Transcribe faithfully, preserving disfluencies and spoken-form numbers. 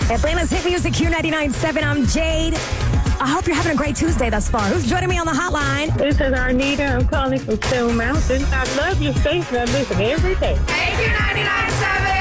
Atlanta's hit music, Q ninety-nine point seven. I'm Jade. I hope you're having a great Tuesday thus far. Who's joining me on the hotline? This is Arnita. I'm calling from Stone Mountain. I love your station. I listen every day. Hey, Q ninety-nine point seven.